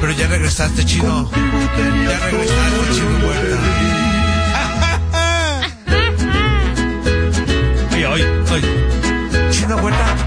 Pero ya regresaste, Chino. Ya regresaste, Chino Huerta. Ay. Chino Huerta.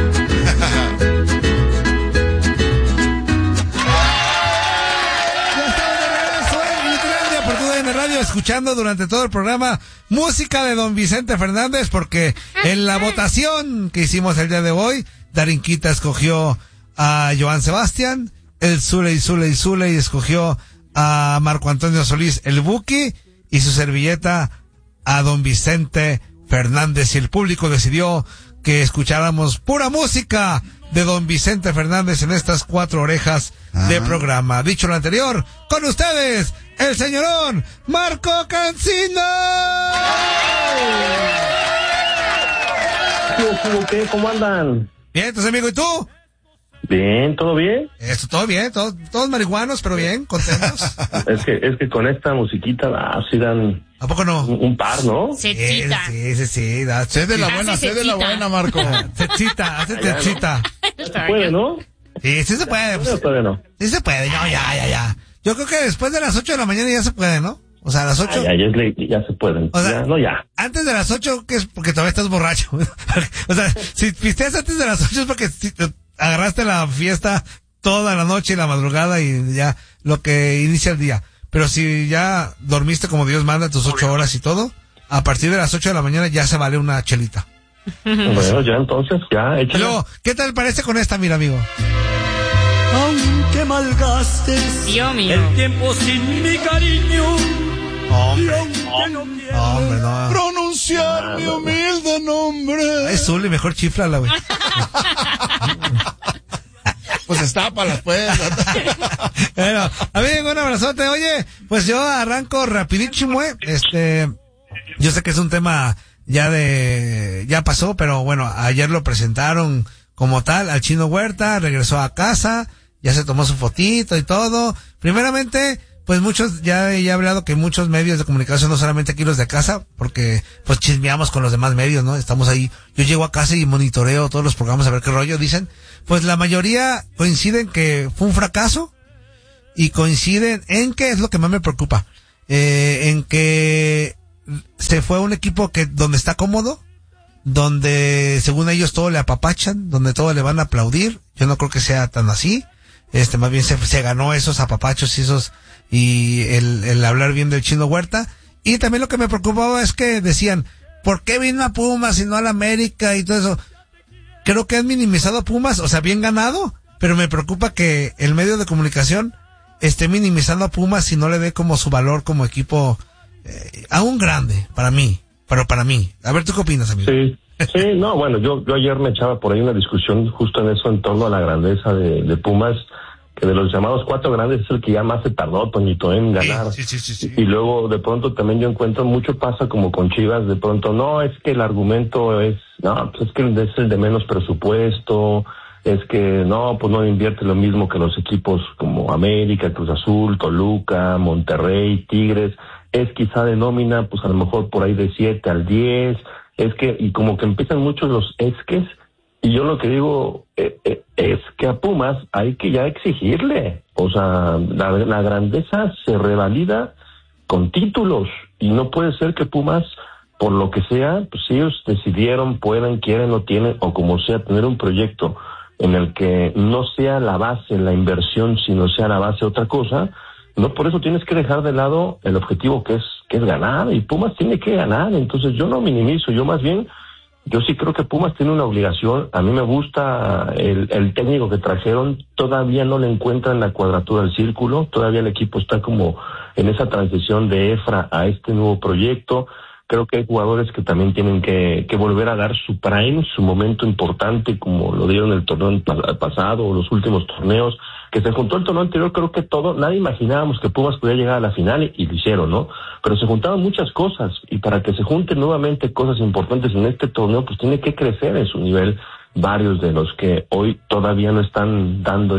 Escuchando durante todo el programa música de don Vicente Fernández, porque en la votación que hicimos el día de hoy, Darinquita escogió a Joan Sebastián, el Zuley escogió a Marco Antonio Solís, el Buki, y su servilleta a don Vicente Fernández, y el público decidió que escucháramos pura música de don Vicente Fernández en estas 4 orejas de programa. Dicho lo anterior, con ustedes, el señorón Marco Cancino. ¿Qué? ¿Cómo andan? Bien, entonces, amigo, ¿y tú? Bien, ¿todo bien? Esto, todo bien, todos marihuanos, pero bien, contentos. Es que con esta musiquita así dan... ¿A poco no? Un par, ¿no? Cechita. Sí. Sé de la buena, Marco. Cechita, hace cechita. Se puede, ¿no? Sí se puede. Pues, todavía no. Sí se puede, no, ya. Yo creo que después de las 8 de la mañana ya se puede, ¿no? O sea, a las 8. Ya se pueden. O sea, ya. Antes de las 8, que es porque todavía estás borracho. O sea, si pisteas antes de las 8 es porque agarraste la fiesta toda la noche y la madrugada y ya lo que inicia el día. Pero si ya dormiste como Dios manda tus 8 horas y todo, a partir de las 8 de la mañana ya se vale una chelita. Bueno, ya entonces, ya, échale. Luego, ¿qué tal parece con esta, mira, amigo? Aunque malgastes el tiempo sin mi cariño, Hombre, no. Pronunciar mi humilde nombre. Es Zuli, mejor chiflala, güey. Pues estápalas, pues. Bueno, amigo, un abrazote. Oye, pues yo arranco rapidísimo, yo sé que es un tema ya pasó, pero bueno, ayer lo presentaron como tal al Chino Huerta, regresó a casa, ya se tomó su fotito y todo. Primeramente, pues muchos, ya he hablado que muchos medios de comunicación, no solamente aquí los de casa, porque pues chismeamos con los demás medios, ¿no? Estamos ahí, yo llego a casa y monitoreo todos los programas a ver qué rollo dicen. Pues la mayoría coinciden que fue un fracaso y coinciden en que es lo que más me preocupa, en que se fue a un equipo donde está cómodo, donde según ellos todo le apapachan, donde todo le van a aplaudir. Yo no creo que sea tan así. Más bien se ganó esos apapachos y el hablar bien del Chino Huerta. Y también lo que me preocupaba es que decían, ¿por qué vino a Pumas y no a la América y todo eso? Creo que han minimizado a Pumas, o sea, bien ganado, pero me preocupa que el medio de comunicación esté minimizando a Pumas y no le dé como su valor como equipo aún grande, para mí. A ver, ¿tú qué opinas, amigo? Sí, no, bueno, yo ayer me echaba por ahí una discusión justo en eso, en torno a la grandeza de Pumas, que de los llamados 4 grandes es el que ya más se tardó, Toñito, en ganar. Sí. Y luego de pronto también yo encuentro mucho pasa como con Chivas, de pronto, no, es que el argumento es, no, pues es que es el de menos presupuesto, es que no, pues no invierte lo mismo que los equipos como América, Cruz Azul, Toluca, Monterrey, Tigres, es quizá de nómina, pues a lo mejor por ahí de 7 al 10, es que, y como que empiezan muchos los esques. Y yo lo que digo es que a Pumas hay que ya exigirle. O sea, la grandeza se revalida con títulos. Y no puede ser que Pumas, por lo que sea, pues si ellos decidieron, pueden, quieren o tienen, o como sea, tener un proyecto en el que no sea la base la inversión, sino sea la base otra cosa, no por eso tienes que dejar de lado el objetivo que es ganar. Y Pumas tiene que ganar. Entonces yo no minimizo, yo más bien... Yo sí creo que Pumas tiene una obligación. A mí me gusta el técnico que trajeron. Todavía no le encuentran la cuadratura del círculo. Todavía el equipo está como en esa transición de Efra a este nuevo proyecto. Creo que hay jugadores que también tienen que volver a dar su prime, su momento importante, como lo dieron el torneo pasado o los últimos torneos. Que se juntó el torneo anterior, creo que nadie imaginábamos que Pumas pudiera llegar a la final y lo hicieron, ¿no? Pero se juntaron muchas cosas y para que se junten nuevamente cosas importantes en este torneo, pues tiene que crecer en su nivel varios de los que hoy todavía no están dando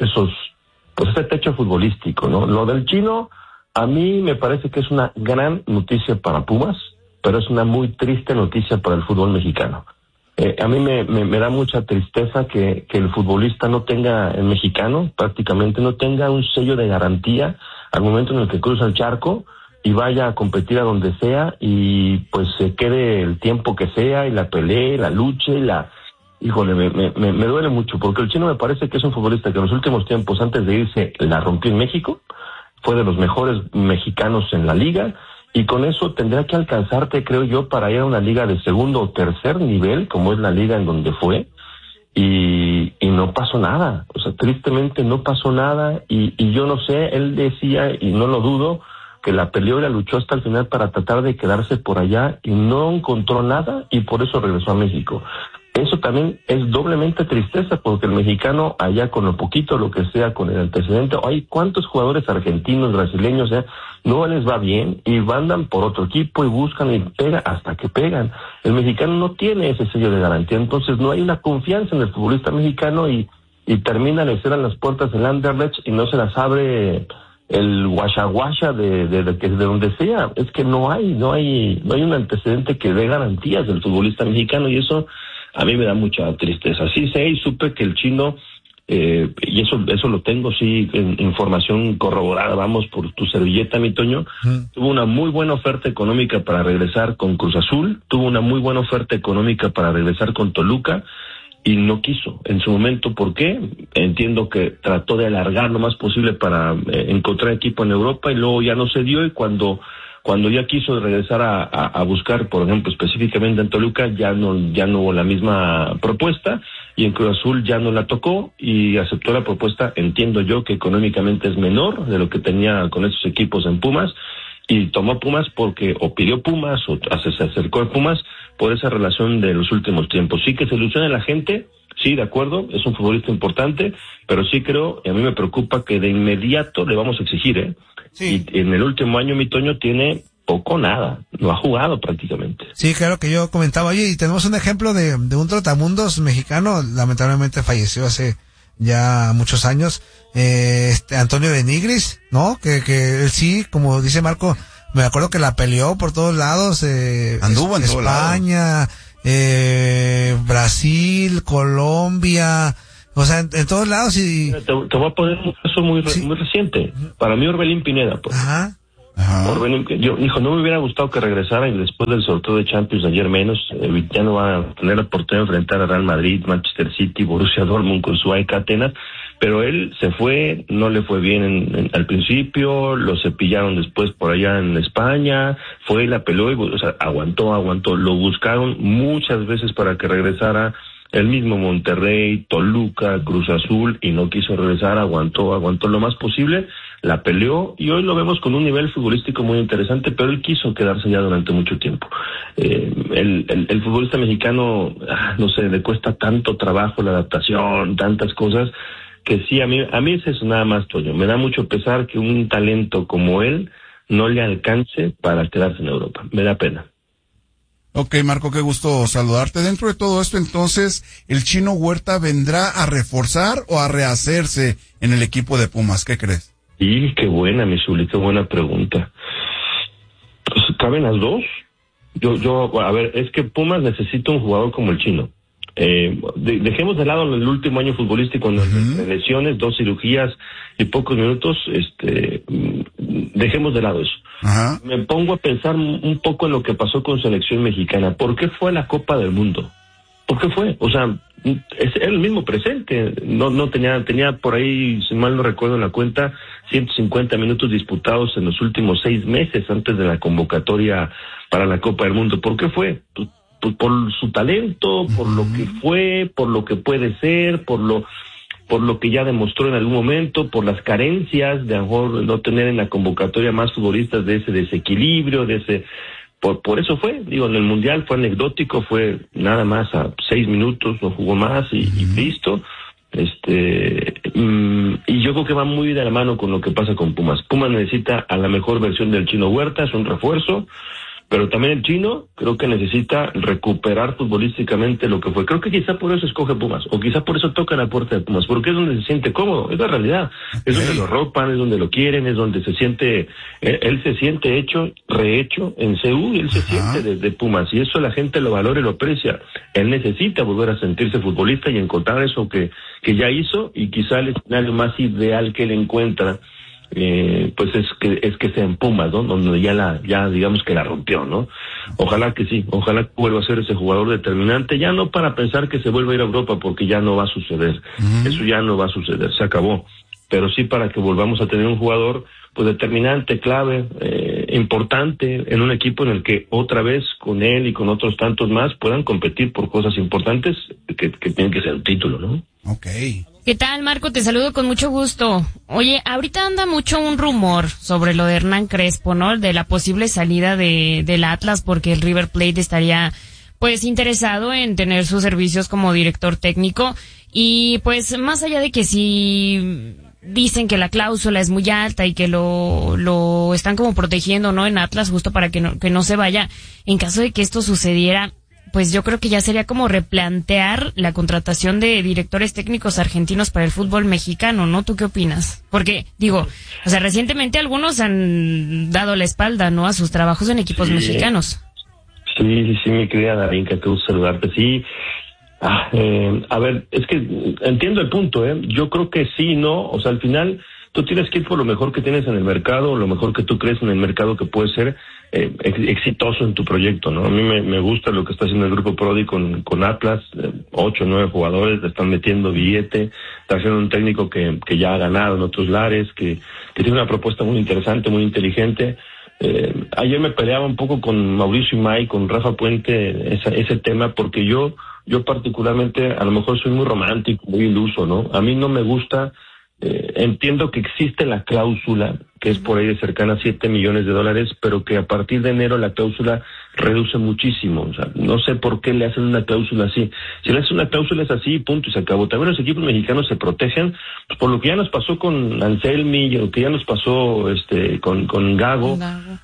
pues ese techo futbolístico, ¿no? Lo del Chino, a mí me parece que es una gran noticia para Pumas, pero es una muy triste noticia para el fútbol mexicano. A mí me da mucha tristeza que el futbolista no tenga, el mexicano prácticamente no tenga un sello de garantía al momento en el que cruza el charco y vaya a competir a donde sea y pues se quede el tiempo que sea y la pelee, la luche, híjole, me duele mucho porque el Chino me parece que es un futbolista que en los últimos tiempos antes de irse la rompió en México, fue de los mejores mexicanos en la liga. Y con eso tendrá que alcanzarte, creo yo, para ir a una liga de segundo o tercer nivel, como es la liga en donde fue, y no pasó nada. O sea, tristemente no pasó nada, y yo no sé, él decía, y no lo dudo, que la peleó y la luchó hasta el final para tratar de quedarse por allá, y no encontró nada, y por eso regresó a México. Eso también es doblemente tristeza, porque el mexicano allá con lo poquito, lo que sea, con el antecedente, hay cuántos jugadores argentinos, brasileños, no les va bien y andan por otro equipo y buscan y pegan hasta que pegan. El mexicano no tiene ese sello de garantía, entonces no hay una confianza en el futbolista mexicano y termina de cerrar las puertas el Anderlecht y no se las abre el guachaguacha de donde sea. Es que no hay un antecedente que dé garantías del futbolista mexicano y eso a mí me da mucha tristeza. Sí sé y supe que el Chino, y eso lo tengo, sí, en información corroborada, vamos, por tu servilleta, mi Toño, tuvo una muy buena oferta económica para regresar con Cruz Azul, tuvo una muy buena oferta económica para regresar con Toluca, y no quiso en su momento. ¿Por qué? Entiendo que trató de alargar lo más posible para encontrar equipo en Europa, y luego ya no se dio, y cuando ya quiso regresar a buscar, por ejemplo, específicamente en Toluca, ya no hubo la misma propuesta, y en Cruz Azul ya no la tocó, y aceptó la propuesta, entiendo yo, que económicamente es menor de lo que tenía con esos equipos en Pumas, y tomó Pumas porque, o pidió Pumas, o se acercó a Pumas, por esa relación de los últimos tiempos. Sí que se ilusiona la gente, sí, de acuerdo, es un futbolista importante, pero sí creo, y a mí me preocupa, que de inmediato le vamos a exigir, Sí. Y en el último año, mi Toño, tiene poco nada, no ha jugado prácticamente. Sí, claro que yo comentaba, oye, y tenemos un ejemplo de un trotamundos mexicano, lamentablemente falleció hace ya muchos años, Antonio de Nigris, ¿no? Que él sí, como dice Marco, me acuerdo que la peleó por todos lados, anduvo en España, Brasil, Colombia, o sea, en todos lados. Y te voy a poner un caso muy reciente. Para mí, Orbelín Pineda, pues. Ajá. Orbelín, no me hubiera gustado que regresara, y después del sorteo de Champions ayer menos. Ya no va a tener la oportunidad de enfrentar a Real Madrid, Manchester City, Borussia Dortmund con su AEK Atenas, pero él se fue, no le fue bien al principio, lo cepillaron después por allá en España, fue y la peló, y, o sea, aguantó, lo buscaron muchas veces para que regresara. El mismo Monterrey, Toluca, Cruz Azul, y no quiso regresar, aguantó lo más posible, la peleó, y hoy lo vemos con un nivel futbolístico muy interesante, pero él quiso quedarse ya durante mucho tiempo. El futbolista mexicano, no sé, le cuesta tanto trabajo la adaptación, tantas cosas, que sí, a mí es eso nada más, Toño. Me da mucho pesar que un talento como él no le alcance para quedarse en Europa. Me da pena. Ok, Marco, qué gusto saludarte. Dentro de todo esto, entonces, ¿el Chino Huerta vendrá a reforzar o a rehacerse en el equipo de Pumas? ¿Qué crees? Sí, qué buena, mi Zuli, qué buena pregunta. Pues, ¿caben las dos? A ver, es que Pumas necesita un jugador como el Chino. Dejemos de lado el último año futbolístico, entre lesiones, 2 cirugías y pocos minutos, dejemos de lado eso. Ajá. Me pongo a pensar un poco en lo que pasó con selección mexicana. ¿Por qué fue a la Copa del Mundo? ¿Por qué fue? O sea, es el mismo presente. No tenía por ahí, si mal no recuerdo en la cuenta, 150 minutos disputados en los últimos 6 meses antes de la convocatoria para la Copa del Mundo. ¿Por qué fue? Pues por su talento, por lo que fue, por lo que puede ser, por lo que ya demostró en algún momento, por las carencias de a lo mejor no tener en la convocatoria más futbolistas de ese desequilibrio, por eso fue, digo, en el Mundial fue anecdótico, fue nada más a 6 minutos, no jugó más y listo. Y yo creo que va muy de la mano con lo que pasa con Pumas. Pumas necesita a la mejor versión del Chino Huerta, es un refuerzo. Pero también el chino creo que necesita recuperar futbolísticamente lo que fue. Creo que quizá por eso escoge Pumas, o quizá por eso toca la puerta de Pumas, porque es donde se siente cómodo, es la realidad. Es donde lo ropan, es donde lo quieren, es donde se siente, él se siente hecho, rehecho en CU, y él se siente desde Pumas, y eso la gente lo valora y lo aprecia. Él necesita volver a sentirse futbolista y encontrar eso que ya hizo, y quizá el escenario más ideal que él encuentra pues es que sea en Pumas, ¿no? Donde ya digamos que la rompió, ¿no? Ojalá que sí, ojalá que vuelva a ser ese jugador determinante, ya no para pensar que se vuelva a ir a Europa, porque ya no va a suceder, eso ya no va a suceder, se acabó, pero sí para que volvamos a tener un jugador pues determinante, clave, importante en un equipo en el que otra vez con él y con otros tantos más puedan competir por cosas importantes que tienen que ser un título, ¿no? Okay. ¿Qué tal, Marco? Te saludo con mucho gusto. Oye, ahorita anda mucho un rumor sobre lo de Hernán Crespo, ¿no? De la posible salida del Atlas, porque el River Plate estaría, pues, interesado en tener sus servicios como director técnico. Y, pues, más allá de que si dicen que la cláusula es muy alta y que lo están como protegiendo, ¿no? En Atlas, justo para que no se vaya. En caso de que esto sucediera, pues yo creo que ya sería como replantear la contratación de directores técnicos argentinos para el fútbol mexicano, ¿no? ¿Tú qué opinas? Porque, digo, o sea, recientemente algunos han dado la espalda, ¿no? A sus trabajos en equipos mexicanos. Sí, mi querida Darinka, qué gusto saludarte, sí. A ver, es que entiendo el punto, yo creo que sí, ¿no? O sea, al final tú tienes que ir por lo mejor que tienes en el mercado, lo mejor que tú crees en el mercado que puede ser exitoso en tu proyecto, ¿no? A mí me gusta lo que está haciendo el Grupo Prodi con Atlas, 8 o 9 jugadores, le están metiendo billete, está haciendo un técnico que ya ha ganado en otros lares, que tiene una propuesta muy interesante, muy inteligente. Ayer me peleaba un poco con Mauricio Imay, con Rafa Puente, ese tema, porque yo particularmente a lo mejor soy muy romántico, muy iluso, ¿no? A mí no me gusta, entiendo que existe la cláusula, que es por ahí de cercana a $7 millones, pero que a partir de enero la cláusula reduce muchísimo. O sea, no sé por qué le hacen una cláusula así. Si le hacen una cláusula es así, punto, y se acabó. También los equipos mexicanos se protegen pues, por lo que ya nos pasó con Anselmi, y lo que ya nos pasó con Gago.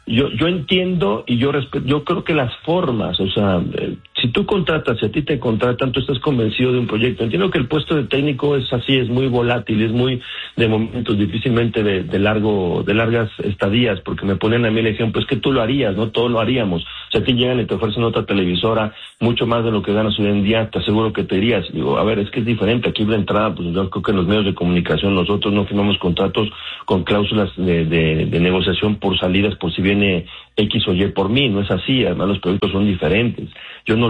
Yo entiendo y yo respeto, yo creo que las formas, o sea, si tú contratas, si a ti te contratan, tú estás convencido de un proyecto. Entiendo que el puesto de técnico es así, es muy volátil, es muy de momentos, difícilmente de largas estadías, porque me ponen a mí el ejemplo, es que tú lo harías, ¿no? Todos lo haríamos. O sea, a ti llegan y te ofrecen otra televisora, mucho más de lo que ganas hoy en día, te aseguro que te irías. Digo, a ver, es que es diferente, aquí de entrada, pues yo creo que en los medios de comunicación nosotros no firmamos contratos con cláusulas de negociación por salidas, por si viene X o Y por mí, no es así, además los proyectos son diferentes. Yo no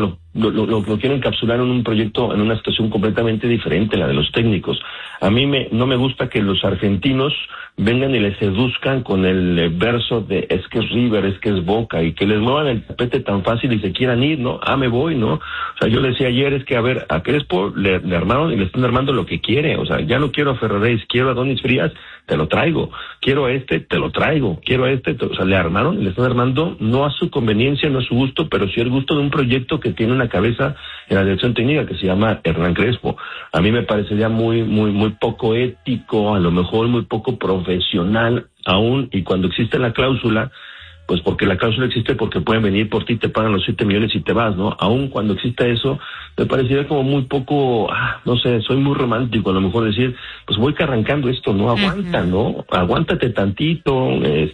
lo quiero encapsular en un proyecto, en una situación completamente diferente, la de los técnicos. A mí no me gusta que los argentinos vengan y les seduzcan con el verso de es que es River, es que es Boca, y que les muevan el tapete tan fácil y se quieran ir, ¿no? Me voy, ¿no? O sea, yo le decía ayer, es que a ver, a Crespo le armaron y le están armando lo que quiere. O sea, ya no quiero a Ferraréis, quiero a Donis Frías, te lo traigo. Quiero a te lo traigo. Quiero a o sea, le armaron y le están armando no a su conveniencia, no a su gusto, pero sí al gusto de un proyecto que tiene una cabeza en la dirección técnica que se llama Hernán Crespo. A mí me parecería muy poco ético, a lo mejor muy poco profesional aún, y cuando existe la cláusula, pues porque la cláusula existe porque pueden venir por ti, te pagan los 7 millones y te vas, ¿no? Aún cuando exista eso, me parecería como muy poco, no sé, soy muy romántico, a lo mejor decir, pues voy que arrancando esto, ¿no? Aguanta, ¿no? Aguántate tantito,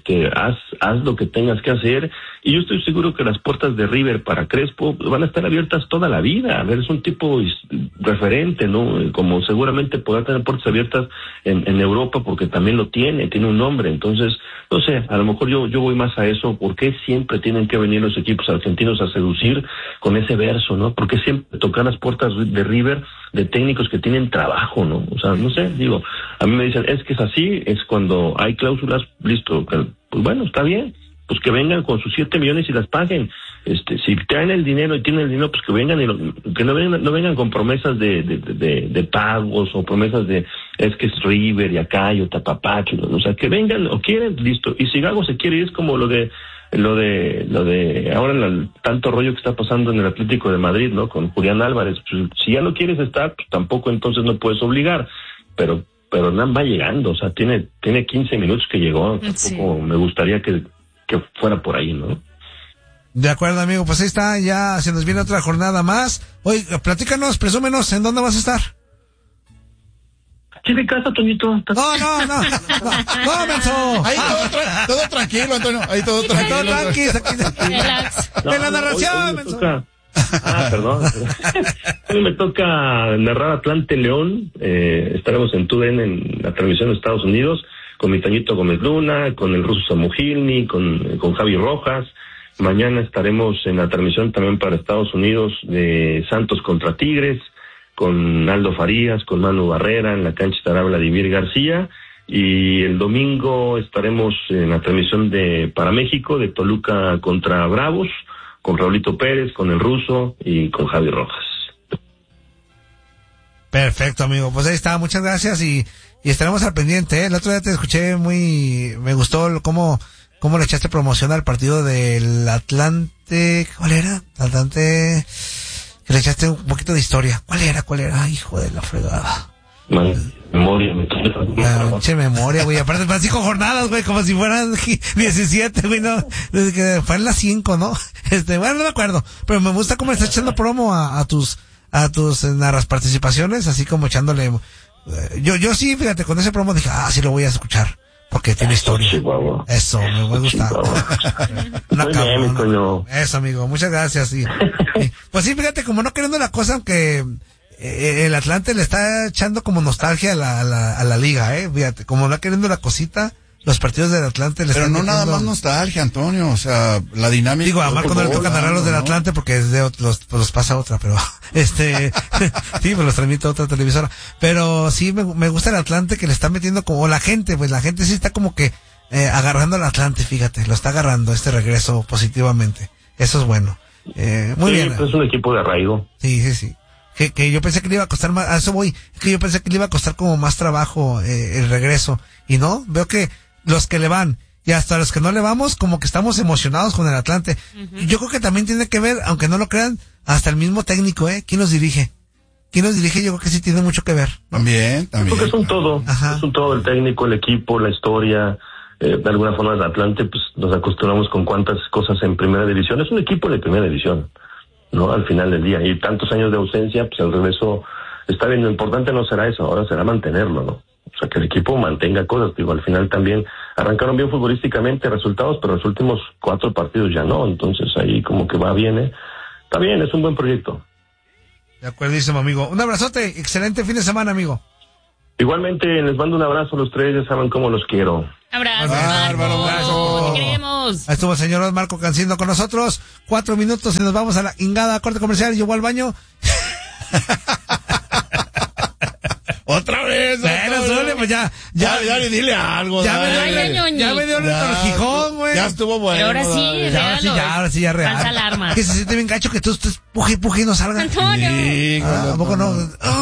haz lo que tengas que hacer, y yo estoy seguro que las puertas de River para Crespo van a estar abiertas toda la vida. A ver, es un tipo referente, ¿no? Como seguramente podrá tener puertas abiertas en Europa, porque también lo tiene un nombre. Entonces, no sé, a lo mejor yo voy más a eso. ¿Por qué siempre tienen que venir los equipos argentinos a seducir con ese verso, ¿no? ¿Por qué siempre tocar las puertas de River de técnicos que tienen trabajo, ¿no? O sea, no sé, digo, a mí me dicen, es que es así, es cuando hay cláusulas, listo, pues bueno, está bien, pues que vengan con sus 7 millones y las paguen. Si traen el dinero y tienen el dinero, pues que vengan y que no vengan con promesas de pagos o promesas de es que es River y acá y Otapapacho, ¿no? O sea, que vengan o quieren, listo. Y si Gago se quiere ir, es como lo de ahora el tanto rollo que está pasando en el Atlético de Madrid, ¿no? Con Julián Álvarez. Pues, si ya no quieres estar, pues tampoco entonces no puedes obligar. Pero Hernán va llegando, o sea, tiene 15 minutos que llegó. Tampoco me gustaría que fuera por ahí, ¿no? De acuerdo, amigo, pues ahí está, ya se nos viene otra jornada más. Oye, platícanos, presúmenos, ¿en dónde vas a estar? Aquí de casa, Toñito. No, menso. Ahí todo tranquilo, Antonio. Ahí todo tranquilo. Todo tranquilo, aquí. Relax. De la narración, menso. Perdón. Hoy me toca narrar Atlante León. Estaremos en TUDN en la transmisión de Estados Unidos con mi Toñito Gómez Luna, con el ruso Samugilny, con Javi Rojas. Mañana estaremos en la transmisión también para Estados Unidos de Santos contra Tigres, con Aldo Farías, con Manu Barrera, en la cancha estará Vladimir García, y el domingo estaremos en la transmisión para México, de Toluca contra Bravos, con Raulito Pérez, con el ruso y con Javi Rojas. Perfecto, amigo, pues ahí está, muchas gracias y estaremos al pendiente, El otro día te escuché me gustó cómo le echaste promoción al partido del Atlante, ¿cuál era? Atlante, que le echaste un poquito de historia. ¿Cuál era? Hijo de la fregada. Memoria, memoria, güey. Aparte, para 5 jornadas, güey, como si fueran 17, güey, no. Desde que fue en las 5, ¿no? Bueno, no me acuerdo. Pero me gusta cómo le estás echando promo a tus narras participaciones, así como echándole. Yo sí, fíjate, con ese promo dije, sí lo voy a escuchar. Porque tiene historia. Chihuahua. Eso, me gusta. Eso, amigo, muchas gracias. Y, pues sí, fíjate, como no queriendo la cosa, aunque el Atlante le está echando como nostalgia a la liga, fíjate, como no queriendo la cosita, los partidos del Atlante le pero están no nada más nostalgia, Antonio, o sea, la dinámica. Digo, a Marco no le toca narrar los del Atlante porque es de los pasa otra, pero sí, pues los transmite otra televisora. Pero sí me gusta el Atlante que le está metiendo como la gente sí está como que agarrando al Atlante, fíjate, lo está agarrando este regreso positivamente. Eso es bueno. Muy bien. Pues es un equipo de arraigo. Sí. Que yo pensé que le iba a costar más, a eso voy, que yo pensé que le iba a costar como más trabajo el regreso, y no, veo que los que le van y hasta los que no le vamos, como que estamos emocionados con el Atlante. Uh-huh. Yo creo que también tiene que ver, aunque no lo crean, hasta el mismo técnico, ¿quién nos dirige? Yo creo que sí tiene mucho que ver. También. Porque es un todo. Ajá. Es un todo, el técnico, el equipo, la historia. De alguna forma el Atlante, pues nos acostumbramos con cuántas cosas en primera división. Es un equipo de primera división, ¿no? Al final del día. Y tantos años de ausencia, pues el regreso está bien. Lo importante no será eso, ahora será mantenerlo, ¿no? O sea, que el equipo mantenga cosas. Digo, al final también arrancaron bien futbolísticamente resultados, pero los últimos 4 partidos ya no. Entonces ahí como que va bien, Está bien, es un buen proyecto. De acuerdísimo, amigo. Un abrazote, excelente fin de semana, amigo. Igualmente, les mando un abrazo a los tres, ya saben cómo los quiero. Abrazo, Marco. Te queremos. Ahí estuvo el señor Marco Cancino con nosotros. 4 minutos y nos vamos a la ingada corte comercial. Yo voy al baño. Otra vez. Bueno, suele, pues ya, dile algo. Ya me dio el torjijón, güey. Ya estuvo bueno. Pero ahora sí, ya real. Falsa alarma. Que se siente bien gacho que tú estés puje y no salgan. Antonio. Sí, ¿a poco no?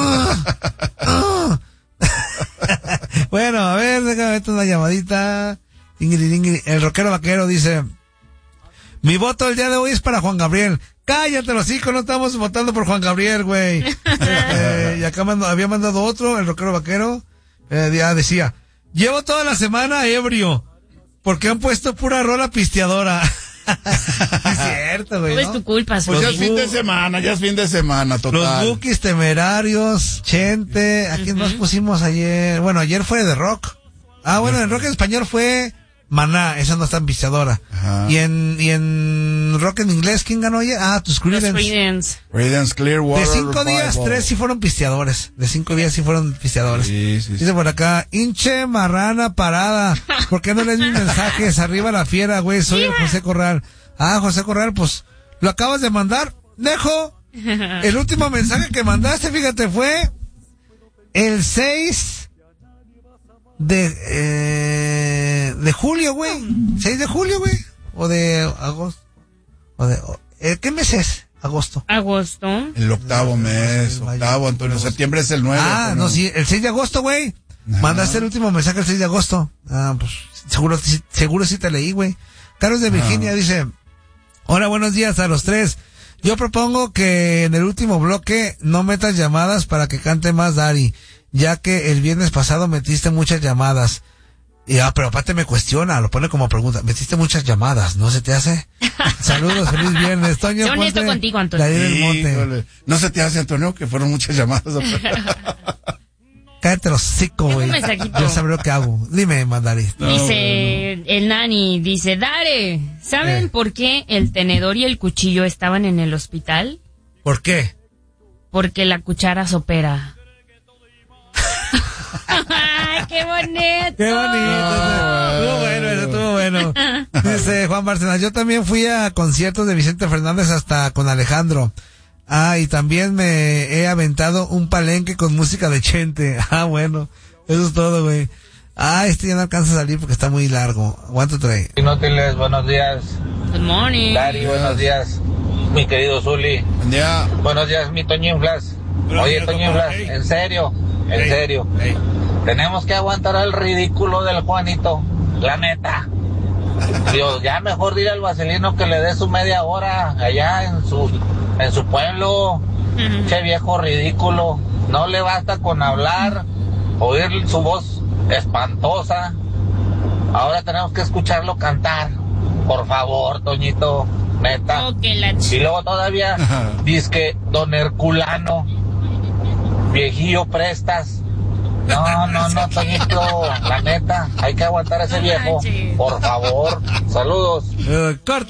Bueno, a ver, déjame meter una llamadita. Ingrid. El rockero vaquero dice: mi voto el día de hoy es para Juan Gabriel. Cállate los hijos, no estamos votando por Juan Gabriel, güey. Y acá había mandado otro, el rockero vaquero. Decía: llevo toda la semana ebrio, porque han puesto pura rola pisteadora. Es cierto, güey. No es tu culpa, pues ya es fin de semana, total. Los Bukis, Temerarios, Chente. ¿A quién más pusimos ayer? Bueno, ayer fue de rock. Bueno, en rock en español fue Maná, esa no está en pisteadora. Ajá. Y en rock en inglés, ¿quién ganó ayer? Tus Creedence. Creedence Clearwater. De 5 días, 3 sí fueron pisteadores. Sí. Dice por acá: hinche marrana parada. ¿Por qué no lees mis mensajes? Arriba la fiera, güey. Soy el José Corral. José Corral, pues, lo acabas de mandar. Dejo. El último mensaje que mandaste, fíjate, fue el 6 de julio, güey. 6 de julio, güey. O de agosto. ¿Qué mes es? Agosto. El octavo mes. Antonio. Septiembre es el 9. No, sí. El 6 de agosto, güey. Mandaste el último mensaje el 6 de agosto. Pues, seguro sí te leí, güey. Carlos de Virginia dice: hola, buenos días a los tres. Yo propongo que en el último bloque no metas llamadas para que cante más Dari, ya que el viernes pasado metiste muchas llamadas. Y pero aparte me cuestiona, lo pone como pregunta. Metiste muchas llamadas, ¿no se te hace? Saludos, feliz viernes. Toño, sé honesto contigo, Antonio. No se te hace, Antonio, que fueron muchas llamadas. Cállate los hocico, güey. Yo sabré lo que hago. Dime, Mandarín. Dice el Nani, dice, Dare, ¿saben por qué el tenedor y el cuchillo estaban en el hospital? ¿Por qué? Porque la cuchara sopera. ¡Ay, qué bonito! ¡Qué bonito! Estuvo bueno. Dice Juan Bárcenas, yo también fui a conciertos de Vicente Fernández hasta con Alejandro. Y también me he aventado un palenque con música de Chente. Bueno, eso es todo, güey. Ya no alcanza a salir porque está muy largo. Aguanta trae. Inútiles, buenos días. Good morning. Dari, buenos días. Mi querido Zuli. Buen día. Buenos días, mi Toñín Flas. Oye, Toñín Flas, en serio. Tenemos que aguantar el ridículo del Juanito. La neta. Dios, ya mejor dile al Vaselino que le dé su media hora allá en su pueblo. Che viejo ridículo. No le basta con hablar, oír su voz espantosa. Ahora tenemos que escucharlo cantar. Por favor, Toñito, neta. Y luego todavía dizque don Herculano, viejillo prestas. No, Toñito, la neta, hay que aguantar a ese viejo. Por favor, saludos. Corta.